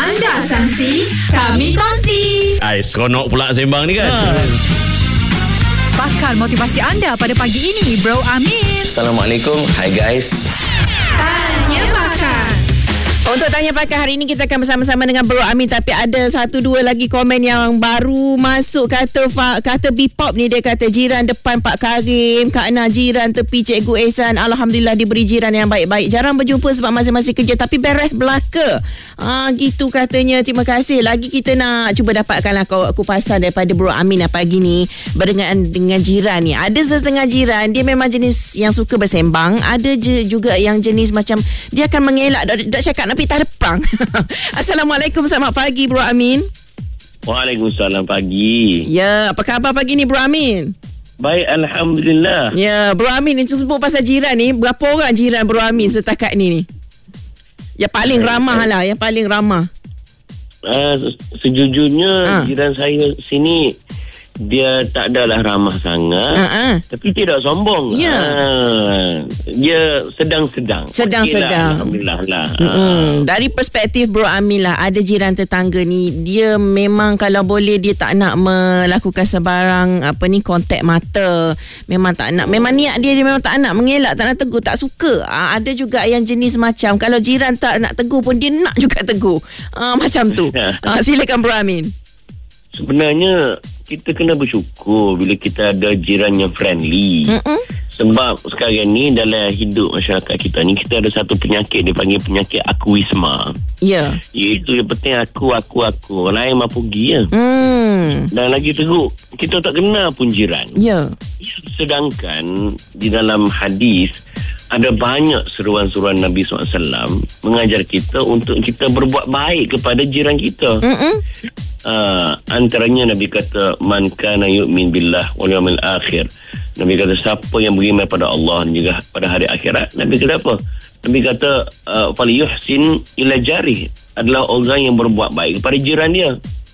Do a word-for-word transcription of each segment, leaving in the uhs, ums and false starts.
Anda sangsi, kami kongsi. Ai, seronok pula sembang ni kan. Ha. Bakal motivasi anda pada pagi ini, Bro Amin. Assalamualaikum. Hi guys. Tanya pakar. Untuk Tanya Pakar hari ini kita akan bersama-sama dengan Bro Amin. Tapi ada satu dua lagi komen yang baru masuk. Kata kata B-pop ni, dia kata jiran depan Pak Karim, Kak Na, jiran tepi Cikgu Ehsan, Alhamdulillah diberi jiran yang baik-baik. Jarang berjumpa sebab masing-masing kerja, tapi beres belaka. Ah, gitu katanya. Terima kasih. Lagi kita nak cuba dapatkanlah kupasan daripada Bro Amin lah pagi ni berkenaan dengan jiran ni. Ada setengah jiran dia memang jenis yang suka bersembang. Ada je juga yang jenis macam dia akan mengelak, dak, dak cakap nak pergi depan. Assalamualaikum, selamat pagi Bro Amin. Waalaikumsalam pagi. Ya, apa khabar pagi ni Bro Amin? Baik, Alhamdulillah. Ya, Bro Amin ni sebut pasal jiran ni, berapa orang jiran Bro Amin setakat ni ni? Yang paling Baik, ramah lah, yang paling ramah. Uh, sejujurnya ha. jiran saya sini dia tak adalah ramah sangat, uh-uh. tapi tidak sombong. Ya. Uh, dia sedang-sedang. Sedang-sedang. Okay lah, Alhamdulillah lah. Uh. Dari perspektif Bro Amin lah, ada jiran tetangga ni, dia memang kalau boleh dia tak nak melakukan sebarang apa ni kontak mata. Memang tak nak. Memang niat dia, dia memang tak nak mengelak, tak nak tegur, tak suka. Uh, ada juga yang jenis macam kalau jiran tak nak tegur pun dia nak juga tegur. Uh, macam tu. Uh, silakan Bro Amin. Sebenarnya kita kena bersyukur bila kita ada jiran yang friendly. Mm-mm. Sebab sekarang ni dalam hidup masyarakat kita ni, kita ada satu penyakit, dia panggil penyakit akuisma. Ya. Yeah. Iaitu yang penting aku, aku, aku. Orang lain mampu pergi ya. Mm. Dan lagi teruk, kita tak kenal pun jiran. Ya. Yeah. Sedangkan di dalam hadis ada banyak seruan-seruan Nabi sallallahu alaihi wasallam mengajar kita untuk kita berbuat baik kepada jiran kita. Uh, antaranya Nabi kata man kana yu'min billah wal yawmil akhir. Nabi kata siapa yang beriman pada Allah dan juga pada hari akhirat. Nabi kata apa? Nabi kata uh, fal yuhsin ila jarih, adalah orang yang berbuat baik kepada jiran dia.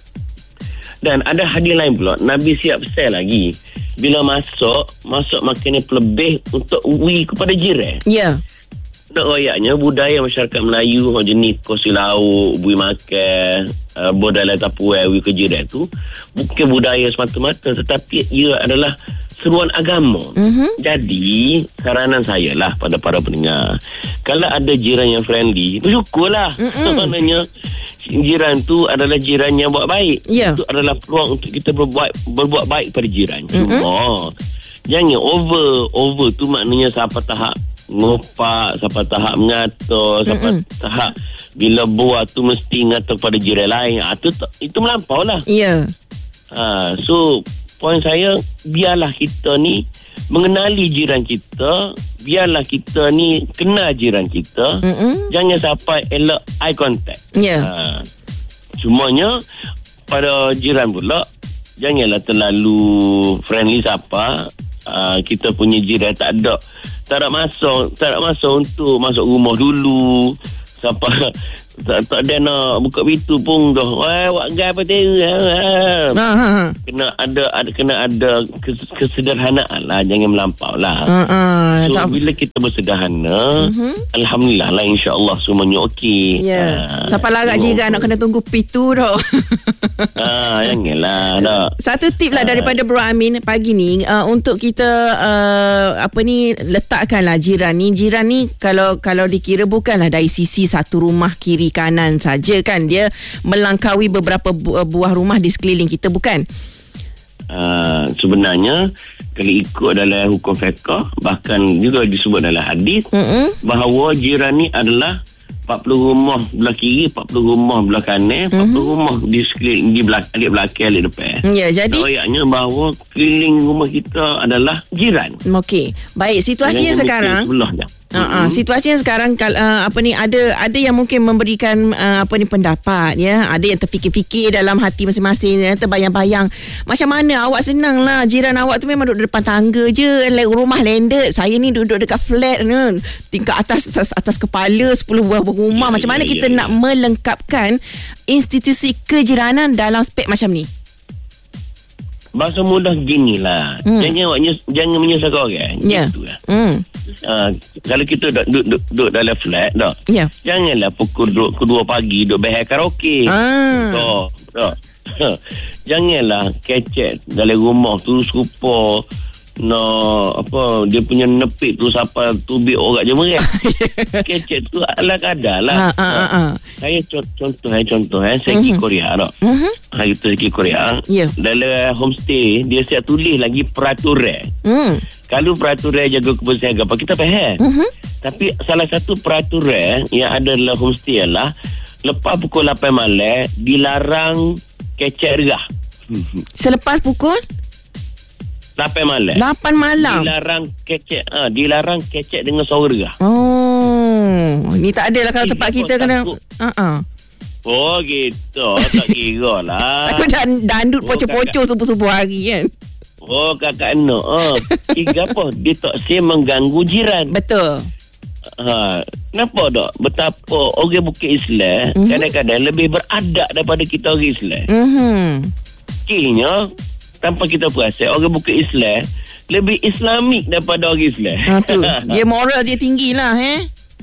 Dan ada hadis lain pula, Nabi siap sell lagi. Bila masuk, masuk makannya pelebih untuk uwi kepada jiran. Ya. Yeah. Nak royaknya budaya masyarakat Melayu, orang jenis kosi lauk, bui makan, uh, bodai tapuai, uwi ke jiran tu, bukan budaya semata-mata, tetapi ia adalah seruan agama. Mm-hmm. Jadi, saranan saya lah pada para pendengar, kalau ada jiran yang friendly, bersyukurlah. Mm-hmm. Maknanya, jiran tu adalah jiran yang buat baik. Yeah. Itu adalah peluang untuk kita berbuat berbuat baik pada jiran. Mm-hmm. Cuma jangan over over tu maknanya sampai tahap ngopak, sampai tahap mengatur, sampai Mm-mm. tahap bila buat tu mesti ngatur pada jiran lain. Ha, tu, itu melampau lah. Ya. Yeah. Ha, so poin saya, biarlah kita ni mengenali jiran kita, biarlah kita ni kenal jiran kita. Mm-mm. Jangan sampai elak eye contact. Ya. Yeah. Ha, cumanya pada jiran pula janganlah terlalu friendly siapa. Ha, kita punya jiran tak ada tak ada masa tak ada masa untuk masuk rumah dulu sampai tak, tak ada nak buka pintu pun dah wah buat gai apa tu ha, kena ada, ada kena ada kesederhanaan lah, jangan melampau lah. Ha, ha, so tak. Bila kita bersederhana, uh-huh. Alhamdulillah lah, insyaAllah semuanya okey. Ya. Yeah. Ha, siapa larat so, jiran nak kena tunggu pintu dah. Ha, janganlah dah. Satu tip lah ha. daripada Bro Amin pagi ni, uh, untuk kita uh, apa ni letakkanlah jiran ni. Jiran ni kalau kalau dikira bukanlah dari sisi satu rumah kiri kanan saja kan, dia melangkaui beberapa bu- buah rumah di sekeliling kita, bukan? Uh, sebenarnya kalau ikut dalam hukum fiqh, bahkan juga disebut dalam hadis, mm-hmm. bahawa jiran ni adalah empat puluh rumah belah kiri, empat puluh rumah belah kanan, empat puluh mm-hmm. rumah di sekeliling, di belakang, alik belakang, alik depan. Ya, jadi ayatnya bahawa keliling rumah kita adalah jiran. Okey. Baik, situasinya sekarang sebelahnya. Uh-uh. Situasi yang sekarang uh, apa ni ada ada yang mungkin memberikan uh, apa ni pendapat, ya, ada yang terfikir-fikir dalam hati masing-masing, ya, terbayang-bayang macam mana awak senang lah jiran awak tu memang duduk depan tangga je, rumah landed, saya ni duduk dekat flat ni, tingkat atas atas, atas kepala sepuluh buah rumah. Macam mana kita nak melengkapkan institusi kejiranan dalam spek macam ni? bahasa mudah ginilah. Hmm. Jangan awak nyes- jangan menyusahkan orang. Ya. Gitu lah. Hmm. Uh, kalau kita duduk, duduk, duduk dalam flat dah. Ya. Janganlah pukul dua, kedua pagi duduk behel karaoke. Ah. Dah. Dah. Janganlah kecek dalam rumah tu serupa no apa dia punya nepik tu sampai tubik orang je merah. Kecek tu ala kadar lah. Ha, ha, ha, ha. Saya contoh contoh eh contoh eh saya pergi Mhm. Korea dah. Mhm. Hari tu saya pergi Korea. Ya. Dalam homestay dia siap tulis lagi peraturan. Hmm. Kalau peraturan jaga kebersihan apa kita faham. Mhm. Tapi salah satu peraturan yang ada dalam homestay ialah lepas pukul lapan malam dilarang kecek regah. Selepas pukul lapan malam. lapan malam. Dilarang kecek ah ha, dilarang kecek dengan suara regah. Oh, ni tak adalah kalau Eh, tempat apa kita kena. takut? Ha ah. Oh gitu. Tak kira lah. Aku dan dandut Oh, pocok-pocok subuh-subuh hari kan. Oh kakak Nok. Oh, tiga apa? Dia tak siap mengganggu jiran. Betul. Ha, nampak tak betapa orang Bukit Islam Mhm. kadang-kadang lebih beradab daripada kita orang Islam. Mhm. Kira tanpa kita perasan orang Bukit Islam lebih Islamik daripada orang Islam. Ha tu. Dia moral dia tinggi lah eh.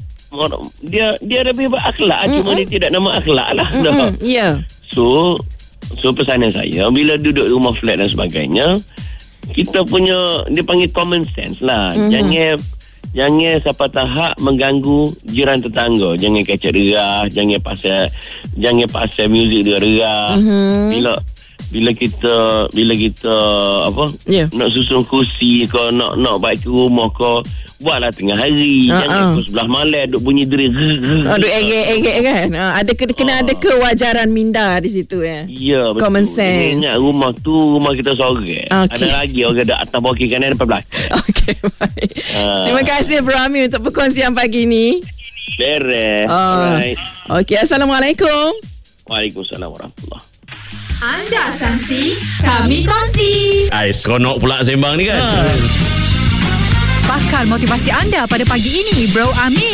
dia dia lebih berakhlak. Mm-mm. Cuma dia tidak nama akhlak lah. Mhm. Ya. So so pesanan saya bila duduk rumah flat dan sebagainya, kita punya dia panggil common sense lah. Mhm. Jangan jangan siapa tahap mengganggu jiran tetangga. Jangan kecek derah, jangan pasal jangan pasal muzik dia derah. Mhm. Bila bila kita bila kita apa Ya. nak susun kursi ke nak nak baik ke rumah ke buatlah tengah hari. Ha, Jangan ha. pukul sebelah malam duk bunyi deri. Aduh, egek-egek kan. Ha, ada kena, kena Ah. ada kewajaran minda di situ ya. Ya, betul. Common sense. Ingat rumah tu rumah kita seorang. Okey. Ada lagi orang ada atas bawah kiri kanan depan belakang. Okey, baik. Ah. Terima kasih Bro Amin untuk perkongsian pagi ni. Beres. Ah. Alright. Okey, Assalamualaikum. Waalaikumsalam warahmatullahi. Anda sangsi, kami kongsi. Ai, seronok pula sembang ni kan. Bakal motivasi anda pada pagi ini, Bro Amin.